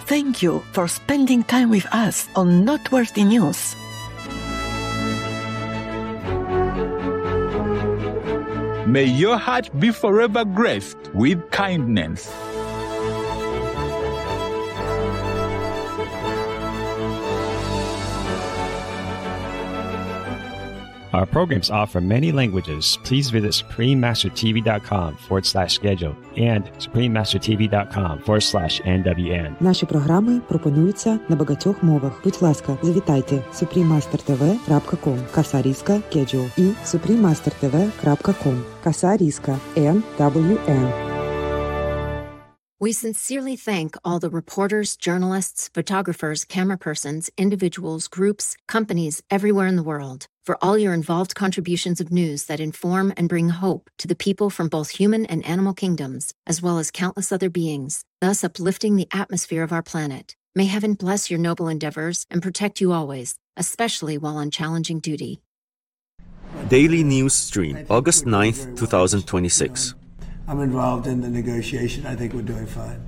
thank you for spending time with us on Noteworthy News. May your heart be forever graced with kindness. Our programs offer many languages. Please visit suprememastertv.com/schedule and suprememastertv.com/NWN. Наші програми пропонуються на багатьох мовах. Будь ласка, завітайте suprememastertv.com /schedule і suprememastertv.com /NWN. We sincerely thank all the reporters, journalists, photographers, camera persons, individuals, groups, companies everywhere in the world for all your involved contributions of news that inform and bring hope to the people from both human and animal kingdoms, as well as countless other beings, thus uplifting the atmosphere of our planet. May heaven bless your noble endeavors and protect you always, especially while on challenging duty. Daily News Stream, August 9th, 2026. I'm involved in the negotiation. I think we're doing fine.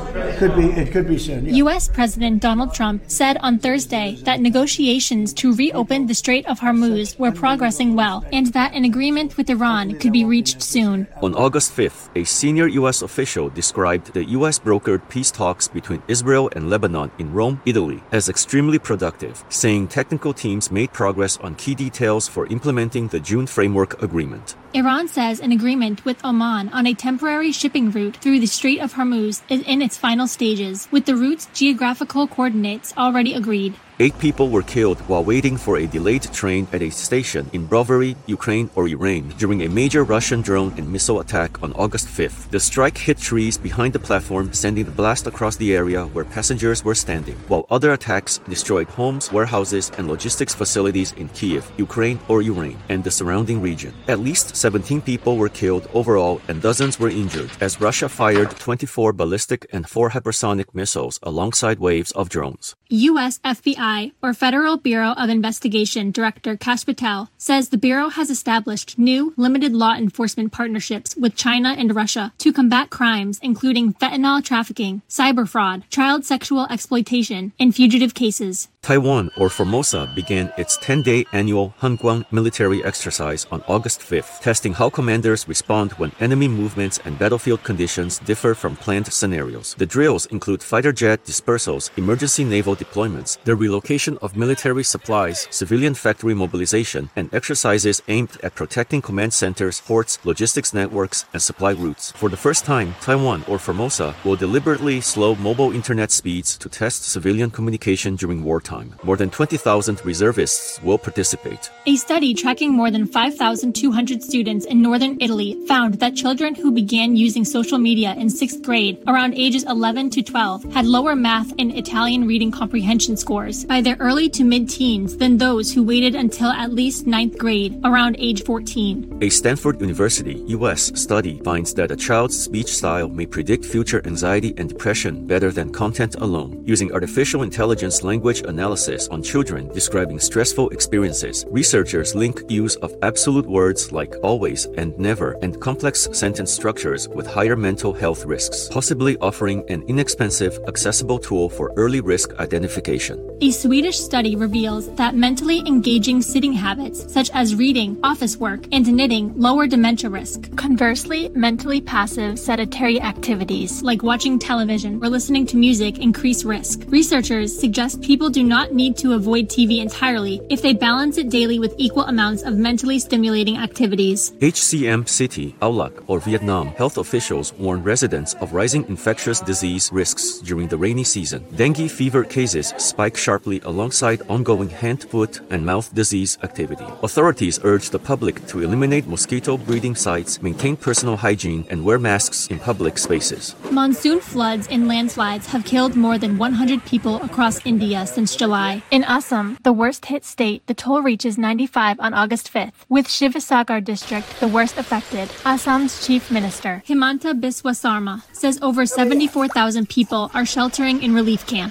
It could be soon. Yeah. U.S. President Donald Trump said on Thursday that negotiations to reopen the Strait of Hormuz were progressing well and that an agreement with Iran could be reached soon. On August 5th, a senior U.S. official described the U.S.-brokered peace talks between Israel and Lebanon in Rome, Italy, as extremely productive, saying technical teams made progress on key details for implementing the June Framework Agreement. Iran says an agreement with Oman on a temporary shipping route through the Strait of Hormuz is in its final stages, with the route's geographical coordinates already agreed. 8 people were killed while waiting for a delayed train at a station in Brovary, Ukraine or Iran during a major Russian drone and missile attack on August 5th. The strike hit trees behind the platform, sending the blast across the area where passengers were standing, while other attacks destroyed homes, warehouses and logistics facilities in Kyiv, Ukraine or Iran, and the surrounding region. At least 17 people were killed overall and dozens were injured as Russia fired 24 ballistic and 4 hypersonic missiles alongside waves of drones. U.S. FBI, or Federal Bureau of Investigation Director Kash Patel, says the Bureau has established new limited law enforcement partnerships with China and Russia to combat crimes including fentanyl trafficking, cyber fraud, child sexual exploitation, and fugitive cases. Taiwan, or Formosa, began its 10-day annual Hanguang military exercise on August 5th, testing how commanders respond when enemy movements and battlefield conditions differ from planned scenarios. The drills include fighter jet dispersals, emergency naval deployments, the relocation of military supplies, civilian factory mobilization, and exercises aimed at protecting command centers, ports, logistics networks, and supply routes. For the first time, Taiwan, or Formosa, will deliberately slow mobile internet speeds to test civilian communication during wartime. More than 20,000 reservists will participate. A study tracking more than 5,200 students in northern Italy found that children who began using social media in 6th grade, around ages 11 to 12, had lower math and Italian reading comprehension scores by their early to mid-teens than those who waited until at least 9th grade, around age 14. A Stanford University, U.S. study finds that a child's speech style may predict future anxiety and depression better than content alone. Using artificial intelligence language analysis on children describing stressful experiences, researchers link use of absolute words like always and never and complex sentence structures with higher mental health risks, possibly offering an inexpensive, accessible tool for early risk identification. A Swedish study reveals that mentally engaging sitting habits, such as reading, office work, and knitting, lower dementia risk. Conversely, mentally passive, sedentary activities, like watching television or listening to music, increase risk. Researchers suggest people do not need to avoid TV entirely if they balance it daily with equal amounts of mentally stimulating activities. HCM City, Aulac, or Vietnam, health officials warn residents of rising infectious disease risks during the rainy season. Dengue fever cases spike sharply alongside ongoing hand, foot, and mouth disease activity. Authorities urge the public to eliminate mosquito breeding sites, maintain personal hygiene, and wear masks in public spaces. Monsoon floods and landslides have killed more than 100 people across India since July. In Assam, the worst-hit state, the toll reaches 95 on August 5th, with Shivasagar district the worst affected. Assam's chief minister, Himanta Biswa Sarma, says over 74,000 people are sheltering in relief camps.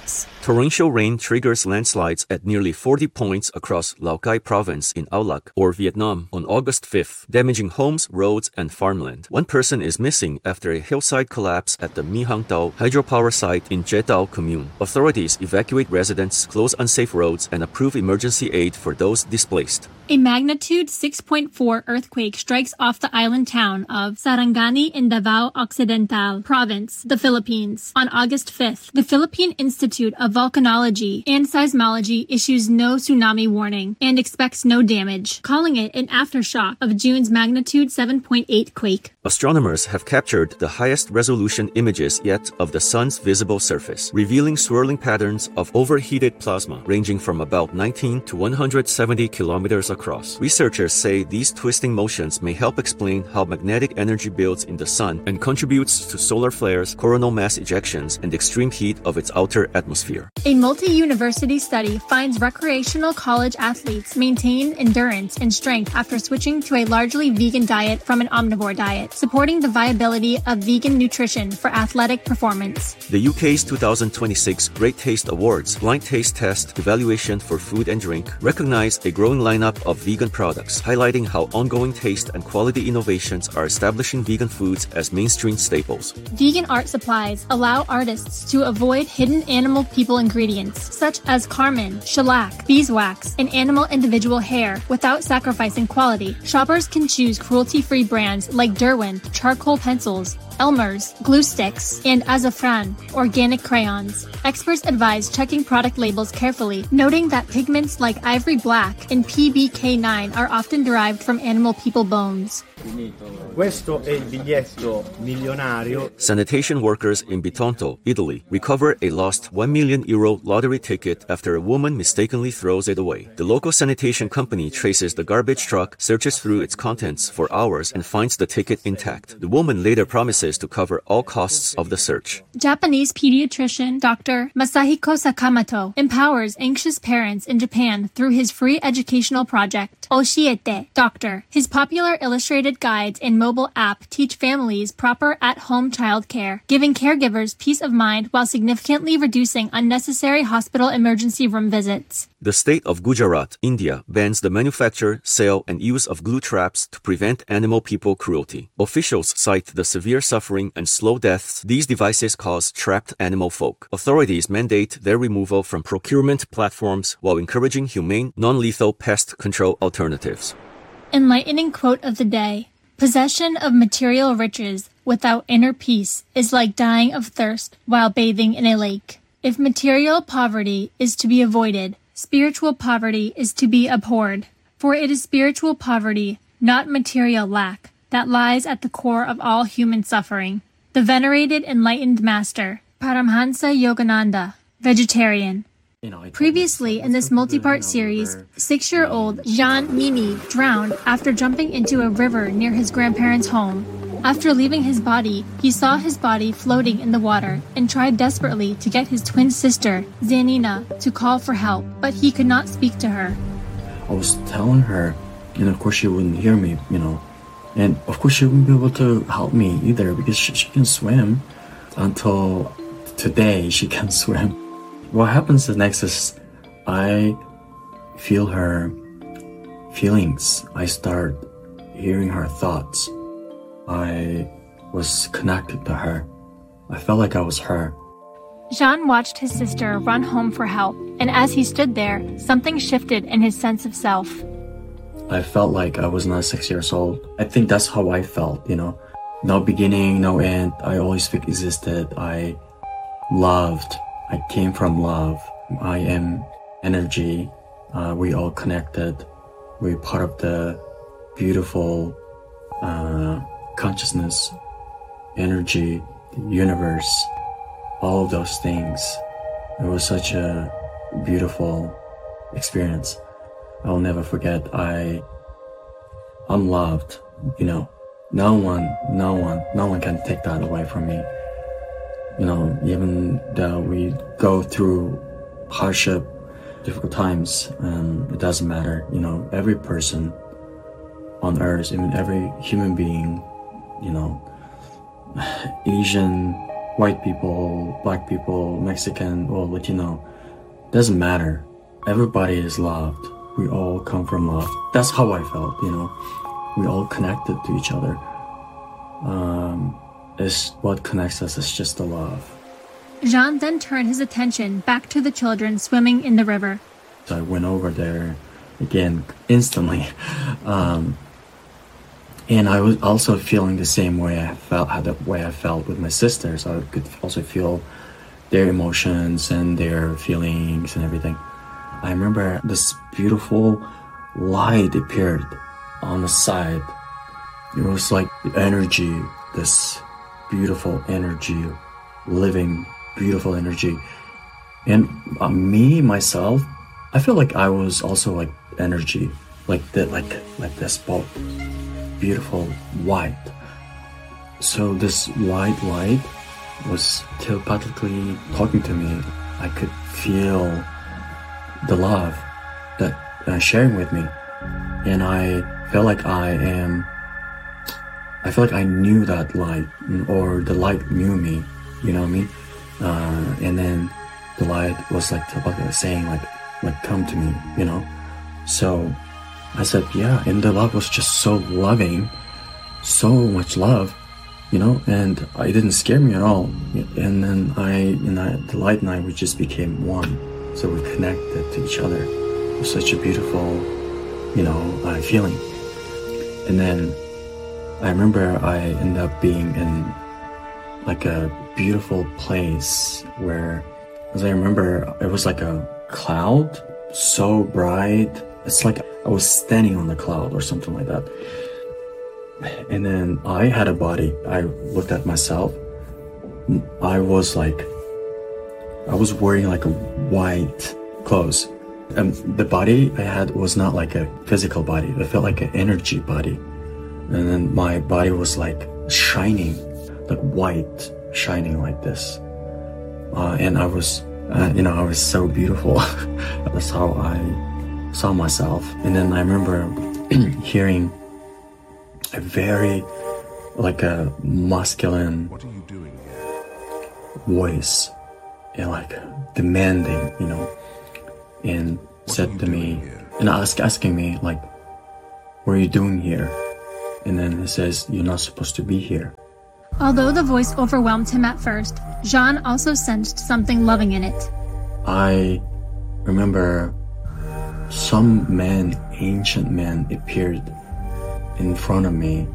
Torrential rain triggers landslides at nearly 40 points across Lao Cai province in Ao Lac, or Vietnam, on August 5th, damaging homes, roads, and farmland. One person is missing after a hillside collapse at the Mi Hang Dao hydropower site in Je Dao commune. Authorities evacuate residents, close unsafe roads, and approve emergency aid for those displaced. A magnitude 6.4 earthquake strikes off the island town of Sarangani in Davao Occidental Province, the Philippines. On August 5th, the Philippine Institute of Volcanology and Seismology issues no tsunami warning and expects no damage, calling it an aftershock of June's magnitude 7.8 quake. Astronomers have captured the highest resolution images yet of the sun's visible surface, revealing swirling patterns of overheated plasma ranging from about 19 to 170 kilometers across. Researchers say these twisting motions may help explain how magnetic energy builds in the sun and contributes to solar flares, coronal mass ejections, and extreme heat of its outer atmosphere. A multi-university study finds recreational college athletes maintain endurance and strength after switching to a largely vegan diet from an omnivore diet, supporting the viability of vegan nutrition for athletic performance. The UK's 2026 Great Taste Awards blind taste test evaluation for food and drink recognized a growing lineup of vegan products, highlighting how ongoing taste and quality innovations are establishing vegan foods as mainstream staples. Vegan art supplies allow artists to avoid hidden animal people ingredients, such as carmine, shellac, beeswax, and animal individual hair, without sacrificing quality. Shoppers can choose cruelty-free brands like Derwent charcoal pencils, Elmer's glue sticks, and Azafran organic crayons. Experts advise checking product labels carefully, noting that pigments like ivory black and PBK9 are often derived from animal people bones. Questo è il biglietto milionario. Sanitation workers in Bitonto, Italy, recover a lost €1 million lottery ticket after a woman mistakenly throws it away. The local sanitation company traces the garbage truck, searches through its contents for hours, and finds the ticket intact. The woman later promises to cover all costs of the search. Japanese pediatrician Dr. Masahiko Sakamoto empowers anxious parents in Japan through his free educational project, Oshiete Doctor. His popular illustrated guides and mobile app teach families proper at-home childcare, giving caregivers peace of mind while significantly reducing unnecessary hospital emergency room visits. The state of Gujarat, India, bans the manufacture, sale, and use of glue traps to prevent animal people cruelty. Officials cite the severe suffering and slow deaths these devices cause trapped animal folk. Authorities mandate their removal from procurement platforms while encouraging humane, non-lethal pest control alternatives. Enlightening quote of the day. Possession of material riches without inner peace is like dying of thirst while bathing in a lake. If material poverty is to be avoided, spiritual poverty is to be abhorred. For it is spiritual poverty, not material lack, that lies at the core of all human suffering. The venerated enlightened master, Paramhansa Yogananda, vegetarian. Previously in this multi-part series, 6-year-old Jean Mimi drowned after jumping into a river near his grandparents' home. After leaving his body, he saw his body floating in the water and tried desperately to get his twin sister, Zanina, to call for help, but he could not speak to her. I was telling her, of course she wouldn't hear me, and of course she wouldn't be able to help me either because she can swim. Until today, she can swim. What happens next is I feel her feelings. I start hearing her thoughts. I was connected to her. I felt like I was her. Jean watched his sister run home for help, and as he stood there, something shifted in his sense of self. I felt like I was not 6 years old. I think that's how I felt, No beginning, no end. I always existed. I loved. I came from love. I am energy. We all connected. We're part of the beautiful consciousness, energy, universe, all of those things. It was such a beautiful experience. I'll never forget. I'm loved, No one can take that away from me. Even though we go through hardship, difficult times, it doesn't matter. Every person on earth, even every human being, Asian, white people, black people, Mexican, or Latino, doesn't matter. Everybody is loved. We all come from love. That's how I felt, you know. We all connected to each other. It's what connects us is just the love. Jean then turned his attention back to the children swimming in the river. So I went over there again instantly. And I was also feeling the same way I felt with my sisters. I could also feel their emotions and their feelings and everything. I remember this beautiful light appeared on the side. It was like the energy, this beautiful energy, living, beautiful energy. And myself, I feel like I was also like energy, like this bulb. Beautiful white. So this white light was telepathically talking to me. I could feel the love that sharing with me, and I felt like I knew that light, or the light knew me. You know what I mean? And then the light was like telepathically saying like come to me. You know, so. I said, yeah, and the love was just so loving, so much love, you know, and it didn't scare me at all. And then the light and I, we just became one. So we connected to each other. It was such a beautiful, you know, feeling. And then I remember I ended up being in like a beautiful place where, as I remember, it was like a cloud, so bright. It's like I was standing on the cloud or something like that. And then I had a body. I looked at myself. I was wearing like a white clothes. And the body I had was not like a physical body. It felt like an energy body. And then my body was like shining, like white, shining like this. And I was, I was so beautiful. That's how I saw myself. And then I remember hearing a very like a masculine voice, and like demanding, you know, and said to me and asking me like, what are you doing here? And then he says, you're not supposed to be here. Although the voice overwhelmed him at first, Jean also sensed something loving in it. I remember some ancient man appeared in front of me,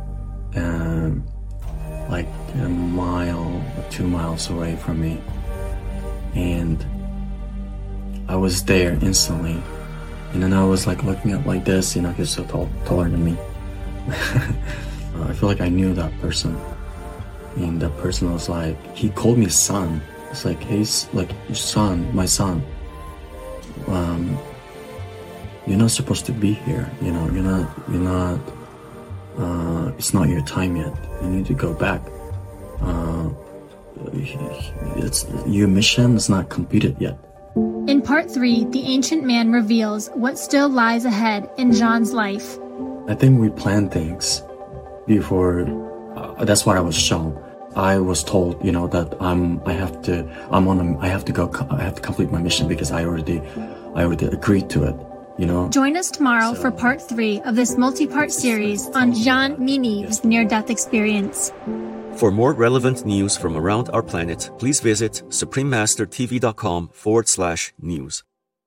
like a mile or 2 miles away from me, and I was there instantly. And then I was like looking up like this, you know, he's so taller than me. I feel like I knew that person, and that person was like, he called me son. It's like, hey, like, son, my son. You're not supposed to be here, you know, you're not, it's not your time yet. You need to go back. Your mission is not completed yet. In part 3, the ancient man reveals what still lies ahead in Jean's life. I think we plan things before, that's what I was shown. I was told, you know, that I have to complete my mission because I already agreed to it. You know? Join us tomorrow for part 3 of this multi-part series on Jean Minive's near-death experience. For more relevant news from around our planet, please visit suprememastertv.com/news.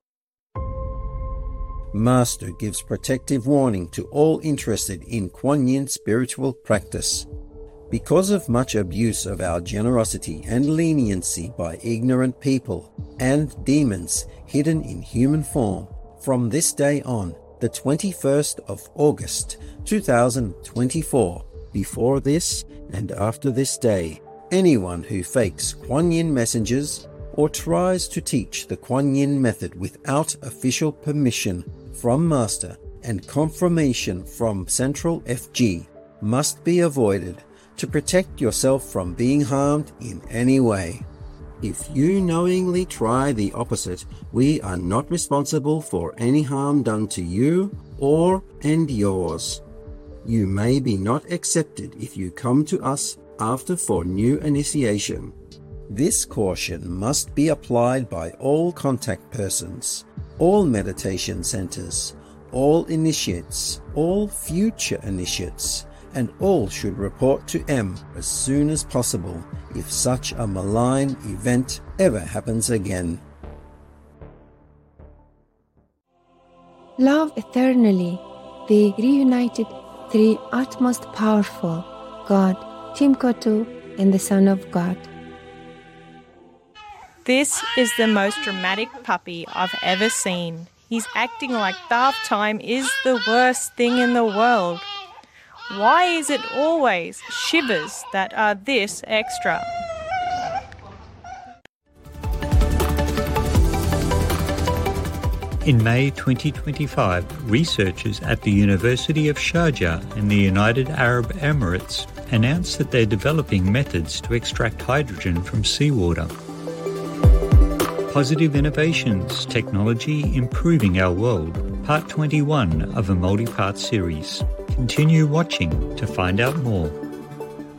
Master gives protective warning to all interested in Kuan Yin spiritual practice. Because of much abuse of our generosity and leniency by ignorant people and demons hidden in human form, from this day on, the 21st of August, 2024, before this and after this day, anyone who fakes Kuan Yin messengers or tries to teach the Kuan Yin method without official permission from Master and confirmation from Central FG must be avoided to protect yourself from being harmed in any way. If you knowingly try the opposite, we are not responsible for any harm done to you or and yours. You may be not accepted if you come to us after for new initiation. This caution must be applied by all contact persons, all meditation centers, all initiates, all future initiates, and all should report to M as soon as possible if such a malign event ever happens again. Love eternally, the reunited three utmost powerful, God, Timkotu, and the Son of God. This is the most dramatic puppy I've ever seen. He's acting like bath time is the worst thing in the world. Why is it always shivers that are this extra? In May 2025, researchers at the University of Sharjah in the United Arab Emirates announced that they're developing methods to extract hydrogen from seawater. Positive Innovations, Technology Improving Our World, Part 21 of a multi-part series. Continue watching to find out more.